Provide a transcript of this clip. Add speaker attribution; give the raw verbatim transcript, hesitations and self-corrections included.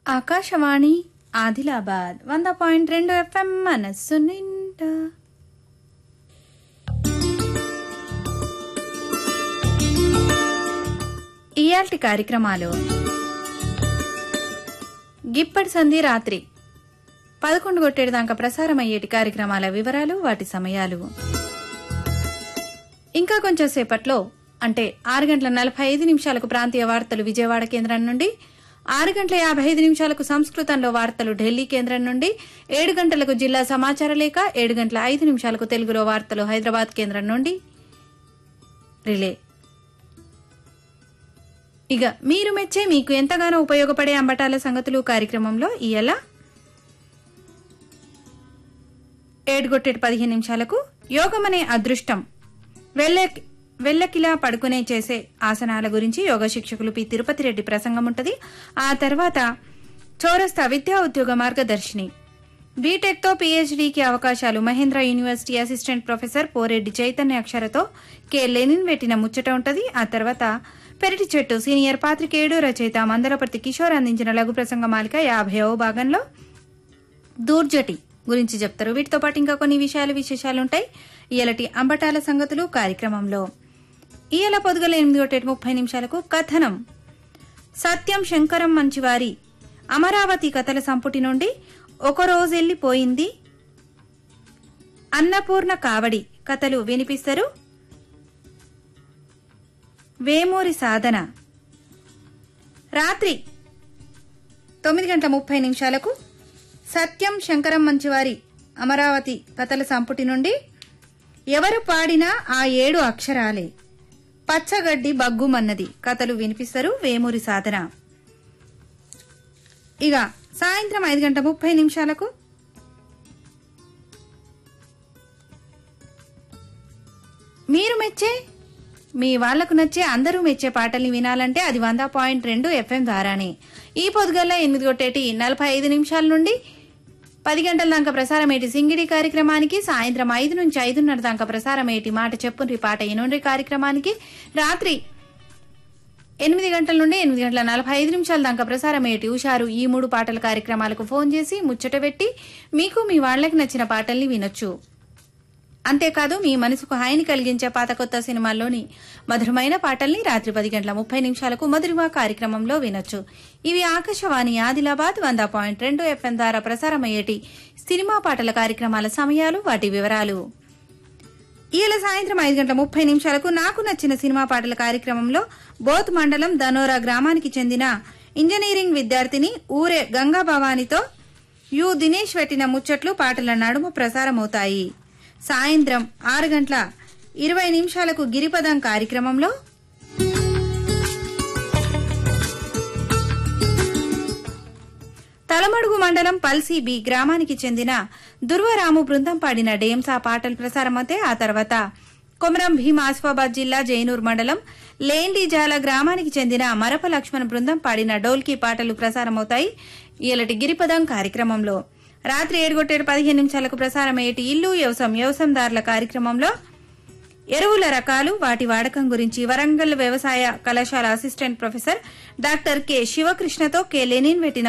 Speaker 1: ఆకాశవాణి ఆదిలాబాద్ వంద పాయింట్ రెండు ఎఫ్ఎం మనస్సు నిండా. ఇయాల్టి కార్యక్రమాలు గిప్పటి సంధి రాత్రి పదకొండు గొట్టేడు దాకా ప్రసారమయ్యేటి కార్యక్రమాల వివరాలు, వాటి సమయాలు. ఇంకా కొంచెం సేపట్లో అంటే ఆరు గంటల నలభై ఐదు నిమిషాలకు ప్రాంతీయ వార్తలు విజయవాడ కేంద్రం నుండి, ఆరు గంటల యాభై ఐదు నిమిషాలకు సంస్కృతంలో వార్తలు ఢిల్లీ కేంద్రం నుండి, ఏడు గంటలకు జిల్లా సమాచార లేఖ, ఏడు గంటల ఐదు నిమిషాలకు తెలుగులో వార్తలు హైదరాబాద్ కేంద్రం నుండి రిలే. ఇక మీరు మెచ్చే మీకు ఎంతగానో ఉపయోగపడే అంబటాల సంగతులు కార్యక్రమంలో ఇయ్యాల ఏడుగొట్టేటి పదిహేను నిమిషాలకు యోగమనే అదృష్టం వెల్లె వెల్లకిలా పడుకునే చేసే ఆసనాల గురించి యోగ శిక్షకులు పి తిరుపతి రెడ్డి ప్రసంగం ఉంటది. ఆ తర్వాత చౌరస్తా విద్యా ఉద్యోగ మార్గదర్శిని బీటెక్ తో పీహెచ్డీకి అవకాశాలు Mahindra university assistant professor Poreddy Chaitanya అక్షరతో K Lenin పెట్టిన ముచ్చట ఉంటది. ఆ తర్వాత పెరటి చెట్టు సీనియర్ పాత్రికేయుడు రచయిత మందలపర్తి కిషోర్ అందించిన లఘు ప్రసంగ మాలిక యాభైవ భాగంలో దూర్జటి గురించి చెప్తారు. వీటితో పాటు ఇంకా కొన్ని విషయాలు విశేషాలుంటాయి ఇయలటి అంబటాల సంగతులు కార్యక్రమంలో. ఇయల పొద్దుగల ఎనిమిది గొట్టేటి ముప్పై నిమిషాలకు కథనం సత్యం శంకరం మంచివారి అమరావతి కథల సంపుటి నుండి ఒక రోజెళ్లిపోయింది అన్నపూర్ణ కావడి కథలు వినిపిస్తారు. వేమూరి సాధన రాత్రి తొమ్మిది గంటల ముప్పై నిమిషాలకు సత్యం శంకరం మంచివారి అమరావతి కథల సంపుటి నుండి ఎవరు పాడినా ఆ ఏడు అక్షరాలే పచ్చగడ్డి బగ్గుమన్నది కథలు వినిపిస్తారు. వేమూరి సాధన. ఇక సాయంత్రం ఐదు గంటల ముప్పై నిమిషాలకు మీరు మెచ్చే మీ వాళ్లకు నచ్చే అందరూ మెచ్చే పాటల్ని వినాలంటే అది వంద పాయింట్ రెండు ఎఫ్ఎం ద్వారానే. ఈ పొద్దుగల్లా ఎనిమిది గొట్టేటి నలభై ఐదు నిమిషాల నుండి పది గంటల దాకా ప్రసారమేటి సింగిడి కార్యక్రమానికి, సాయంత్రం ఐదు నుంచి ఐదున్నర దాకా ప్రసారమేటి మాట చెప్పుండ్రి పాట ఎనుండ్రి కార్యక్రమానికి, రాత్రి ఎనిమిది గంటల నుండి ఎనిమిది గంటల నలభై ఐదు నిమిషాల దాకా ప్రసారమేటి ఉషారు ఈ మూడు పాటల కార్యక్రమాలకు ఫోన్ చేసి ముచ్చట పెట్టి మీకు మీ వాళ్లకు నచ్చిన పాటల్ని వినొచ్చు. అంతేకాదు మీ మనసుకు హాయిని కలిగించే పాత కొత్త సినిమాల్లోని మధురమైన పాటల్ని రాత్రి పది గంటల ముప్పై నిమిషాలకు మధురిమ కార్యక్రమంలో వినొచ్చు. ఇవి ఆకాశవాణి ఆదిలాబాద్ వంద పాయింట్ రెండు ఎఫ్ఎం ద్వారా ప్రసారమయ్యేటి సినిమా పాటల కార్యక్రమాల సమయాలు, వాటి వివరాలు. ఈల సాయంత్రం ఐదు గంటల ముప్పై నిమిషాలకు నాకు నచ్చిన సినిమా పాటల కార్యక్రమంలో బోత్ మండలం ధనోరా గ్రామానికి చెందిన ఇంజనీరింగ్ విద్యార్థిని ఊరే గంగా భవానితో యు దినేష్ పెట్టిన ముచ్చట్లు పాటల నడుమ ప్రసారమవుతాయి. సాయంత్రం ఆరు గంటల ఇరవై నిమిషాలకు గిరిపదం కార్యక్రమంలో తలమడుగు మండలం పల్సి బి గ్రామానికి చెందిన దుర్వరాము బృందం పాడిన డేమ్సా పాటలు ప్రసారమవుతాయి. ఆ తర్వాత కొమరం భీం ఆసిఫాబాద్ జిల్లా జైనూర్ మండలం లేండిజాల గ్రామానికి చెందిన మరప లక్ష్మణ బృందం పాడిన డోల్కీ పాటలు ప్రసారమవుతాయి ఇయలటి గిరిపదం కార్యక్రమంలో. రాత్రి ఏడుగొట్టేడు పదిహేను నిమిషాలకు ప్రసారమయ్యేటి ఇల్లు వ్యవసాయం వ్యవసాయదారుల కార్యక్రమంలో ఎరువుల రకాలు, వాటి వాడకం గురించి వరంగల్ వ్యవసాయ కళాశాల assistant professor doctor K శివకృష్ణతో K Lenin పెట్టిన